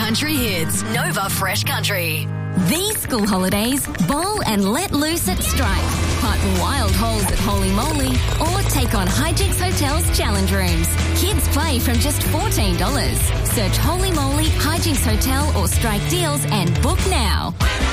country hits. Nova Fresh Country. These school holidays, bowl and let loose at Strike. Putt wild holes at Holy Moly or take on Hijinks Hotel's challenge rooms. Kids play from just $14. Search Holy Moly, Hijinks Hotel or Strike Deals and book now.